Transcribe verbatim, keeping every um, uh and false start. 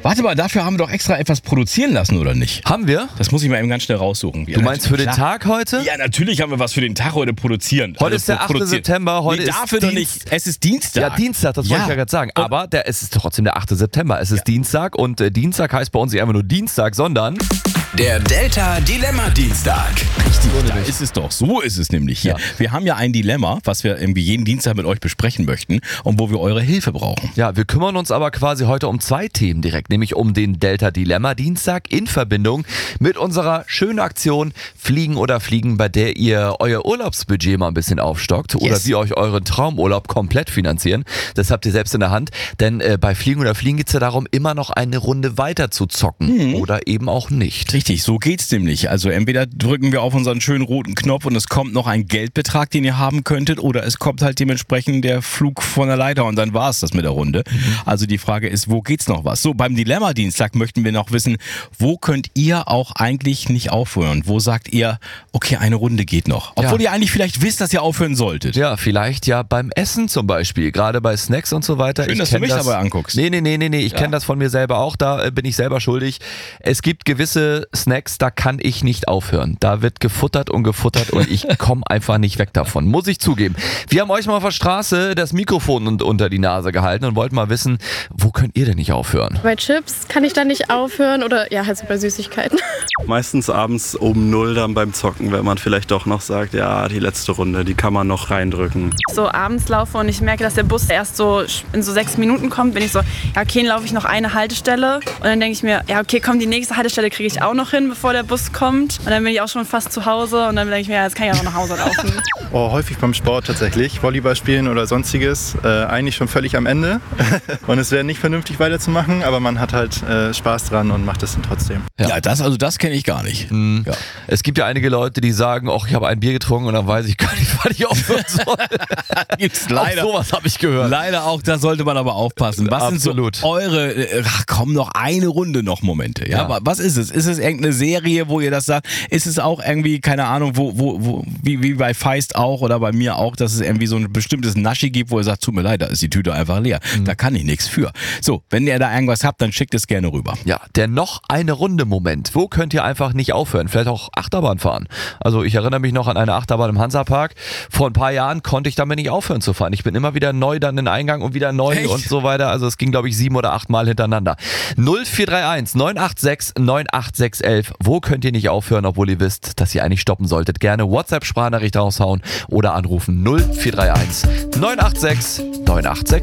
Warte mal, dafür haben wir doch extra etwas produzieren lassen, oder nicht? Haben wir? Das muss ich mal eben ganz schnell raussuchen. Du meinst für den Klar. Tag heute? Ja, natürlich haben wir was für den Tag heute produzieren. Heute Also ist der achte produzieren. September, heute nee, ist dafür doch Dienst- nicht. Es ist Dienstag. Ja, Dienstag, das wollte Ja. ich ja gerade sagen. Aber der, es ist trotzdem der achte September. Es ist ja. Dienstag und äh, Dienstag heißt bei uns nicht einfach nur Dienstag, sondern... Der Delta Dilemma Dienstag. Richtig, da ist es doch. So ist es nämlich hier. Ja. Wir haben ja ein Dilemma, was wir irgendwie jeden Dienstag mit euch besprechen möchten und wo wir eure Hilfe brauchen. Ja, wir kümmern uns aber quasi heute um zwei Themen direkt, nämlich um den Delta Dilemma Dienstag in Verbindung mit unserer schönen Aktion Fliegen oder Fliegen, bei der ihr euer Urlaubsbudget mal ein bisschen aufstockt oder Yes. wir euch euren Traumurlaub komplett finanzieren. Das habt ihr selbst in der Hand, denn äh, bei Fliegen oder Fliegen geht es ja darum, immer noch eine Runde weiter zu zocken mhm. oder eben auch nicht. Richtig, so geht's nämlich. Also entweder drücken wir auf unseren schönen roten Knopf und es kommt noch ein Geldbetrag, den ihr haben könntet, oder es kommt halt dementsprechend der Flug von der Leiter und dann war es das mit der Runde. Mhm. Also die Frage ist, wo geht's noch was? So, beim Dilemma-Dienstag möchten wir noch wissen, wo könnt ihr auch eigentlich nicht aufhören? Wo sagt ihr, okay, eine Runde geht noch? Obwohl Ja. ihr eigentlich vielleicht wisst, dass ihr aufhören solltet. Ja, vielleicht ja beim Essen zum Beispiel, gerade bei Snacks und so weiter. Schön, ich dass du kenn mich das, dabei anguckst. Nee, nee, nee, nee, nee. ich Ja. kenne das von mir selber auch, da äh, bin ich selber schuldig. Es gibt gewisse Snacks, da kann ich nicht aufhören. Da wird gefuttert und gefuttert und ich komme einfach nicht weg davon, muss ich zugeben. Wir haben euch mal auf der Straße das Mikrofon un- unter die Nase gehalten und wollten mal wissen, wo könnt ihr denn nicht aufhören? Bei Chips kann ich dann nicht aufhören oder ja, halt so bei Süßigkeiten. Meistens abends um null dann beim Zocken, wenn man vielleicht doch noch sagt, ja, die letzte Runde, die kann man noch reindrücken. So abends laufe und ich merke, dass der Bus erst so in so sechs Minuten kommt, bin ich so, ja okay, dann laufe ich noch eine Haltestelle und dann denke ich mir, ja okay, komm, die nächste Haltestelle kriege ich auch noch hin, bevor der Bus kommt und dann bin ich auch schon fast zu Hause und dann denke ich mir, ja, jetzt kann ich auch noch nach Hause laufen. Oh, häufig beim Sport tatsächlich, Volleyball spielen oder sonstiges, äh, eigentlich schon völlig am Ende und es wäre nicht vernünftig weiterzumachen, aber man hat halt äh, Spaß dran und macht es dann trotzdem. Ja, ja das, also das kenne ich gar nicht. Mhm. Ja. Es gibt ja einige Leute, die sagen, ach, ich habe ein Bier getrunken und dann weiß ich gar nicht, was ich aufhören soll. Gibt's leider. Auch sowas habe ich gehört. Leider auch, da sollte man aber aufpassen. Was Absolut. sind so eure, äh, ach komm, noch eine Runde noch Momente? Ja, Ja. aber was ist es? Ist es irgendeine Serie, wo ihr das sagt? Ist es auch irgendwie, keine Ahnung, wo, wo, wo, wie, wie bei Feist auch oder bei mir auch, dass es irgendwie so ein bestimmtes Naschi gibt, wo ihr sagt, tut mir leid, da ist die Tüte einfach leer. Mhm. Da kann ich nichts für. So, wenn ihr da irgendwas habt, dann schickt es gerne rüber. Ja, der noch eine Runde Moment. Wo könnt ihr einfach nicht aufhören? Vielleicht auch Achterbahn fahren. Also ich erinnere mich noch an eine Achterbahn im Hansapark. Vor ein paar Jahren konnte ich damit nicht aufhören zu fahren. Ich bin immer wieder neu dann in den Eingang und wieder neu Echt? und so weiter. Also es ging, glaube ich, sieben oder acht Mal hintereinander. null vier drei eins neun acht sechs neun acht sechs elf. Wo könnt ihr nicht aufhören, obwohl ihr wisst, dass ihr eigentlich stoppen solltet? Gerne WhatsApp-Sprachnachricht raushauen oder anrufen null vier drei eins neun acht sechs neun acht sechs elf.